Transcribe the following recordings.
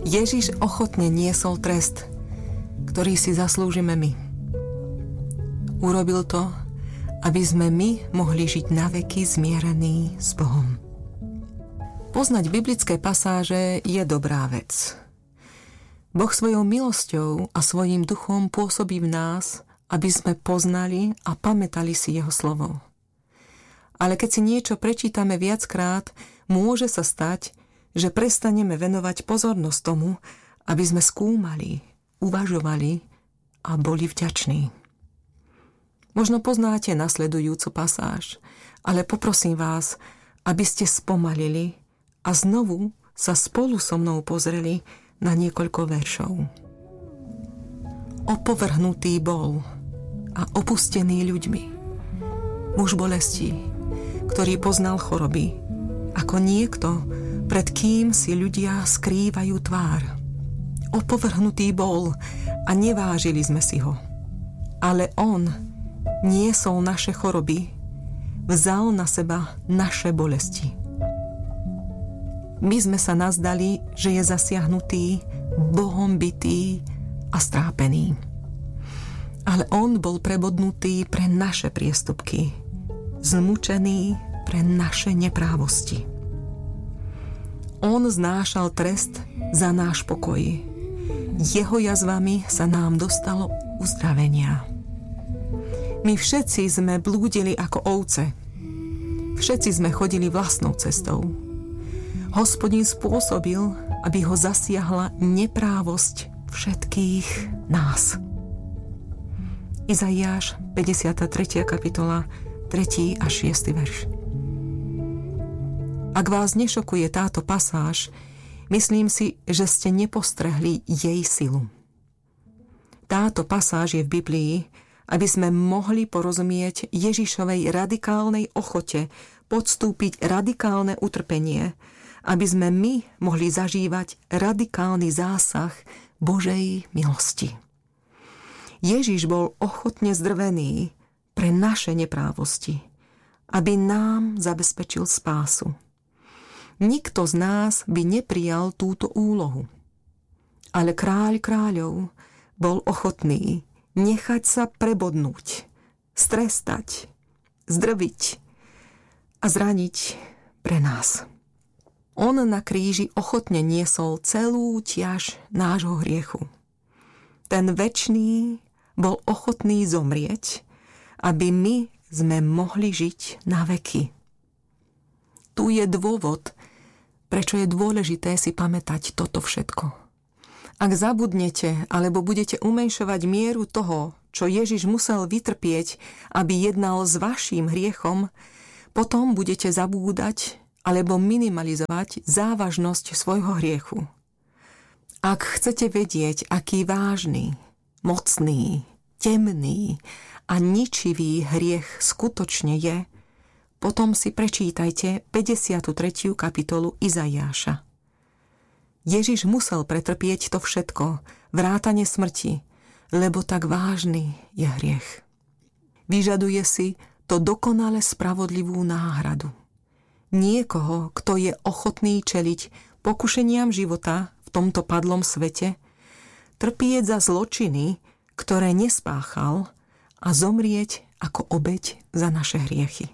Ježiš ochotne niesol trest, ktorý si zaslúžime my. Urobil to, aby sme my mohli žiť naveky zmierení s Bohom. Poznať biblické pasáže je dobrá vec. Boh svojou milosťou a svojím duchom pôsobí v nás, aby sme poznali a pamätali si jeho slovo. Ale keď si niečo prečítame viackrát, môže sa stať, že prestaneme venovať pozornosť tomu, aby sme skúmali, uvažovali a boli vďační. Možno poznáte nasledujúcu pasáž, ale poprosím vás, aby ste spomalili a znovu sa spolu so mnou pozreli na niekoľko veršov. Opovrhnutý bol a opustený ľuďmi. Muž bolesti, ktorý poznal choroby, ako niekto, pred kým si ľudia skrývajú tvár. Opovrhnutý bol a nevážili sme si ho. Ale on niesol naše choroby, vzal na seba naše bolesti. My sme sa nazdali, že je zasiahnutý, Bohom bitý a strápený. Ale on bol prebodnutý pre naše priestupky, zmučený pre naše neprávosti. On znášal trest za náš pokoj. Jeho jazvami sa nám dostalo uzdravenia. My všetci sme blúdili ako ovce. Všetci sme chodili vlastnou cestou. Hospodin spôsobil, aby ho zasiahla neprávosť všetkých nás. Izaiáš, 53. kapitola, 3. a 6. verš. Ak vás nešokuje táto pasáž, myslím si, že ste nepostrehli jej silu. Táto pasáž je v Biblii, aby sme mohli porozumieť Ježišovej radikálnej ochote podstúpiť radikálne utrpenie, aby sme my mohli zažívať radikálny zásah Božej milosti. Ježiš bol ochotne zdrvený pre naše neprávosti, aby nám zabezpečil spásu. Nikto z nás by neprijal túto úlohu. Ale kráľ kráľov bol ochotný nechať sa prebodnúť, strestať, zdrviť a zraniť pre nás. On na kríži ochotne niesol celú ťaž nášho hriechu. Ten večný bol ochotný zomrieť, aby my sme mohli žiť na veky. Tu je dôvod, prečo je dôležité si pamätať toto všetko. Ak zabudnete alebo budete umenšovať mieru toho, čo Ježiš musel vytrpieť, aby jednal s vaším hriechom, potom budete zabúdať alebo minimalizovať závažnosť svojho hriechu. Ak chcete vedieť, aký vážny, mocný, temný a ničivý hriech skutočne je, potom si prečítajte 53. kapitolu Izaiáša. Ježiš musel pretrpieť to všetko, vrátane smrti, lebo tak vážny je hriech. Vyžaduje si to dokonale spravodlivú náhradu. Niekoho, kto je ochotný čeliť pokušeniam života v tomto padlom svete, trpieť za zločiny, ktoré nespáchal, a zomrieť ako obeť za naše hriechy.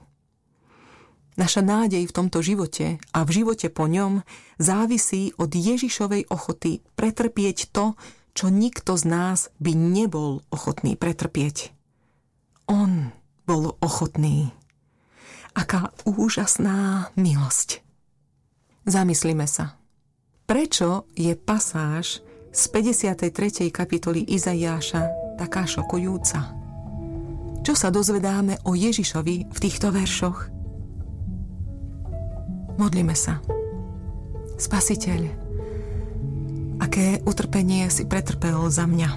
Naša nádej v tomto živote a v živote po ňom závisí od Ježišovej ochoty pretrpieť to, čo nikto z nás by nebol ochotný pretrpieť. On bol ochotný. Aká úžasná milosť. Zamyslíme sa. Prečo je pasáž z 53. kapitoly Izaiáša taká šokujúca? Čo sa dozvedáme o Ježišovi v týchto veršoch? Modlíme sa. Spasiteľ, aké utrpenie si pretrpel za mňa.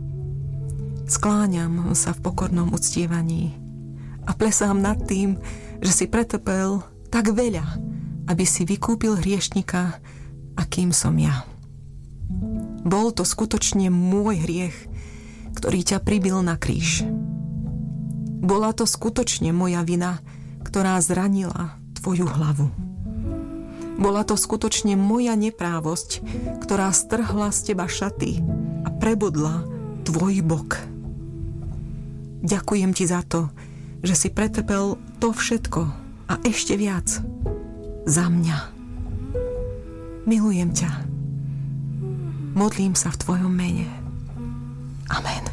Skláňam sa v pokornom uctievaní a plesám nad tým, že si pretrpel tak veľa, aby si vykúpil hriešnika, akým som ja. Bol to skutočne môj hriech, ktorý ťa pribil na kríž. Bola to skutočne moja vina, ktorá zranila tvoju hlavu. Bola to skutočne moja neprávosť, ktorá strhla z teba šaty a prebodla tvoj bok. Ďakujem ti za to, že si pretrpel to všetko a ešte viac za mňa. Milujem ťa. Modlím sa v tvojom mene. Amen.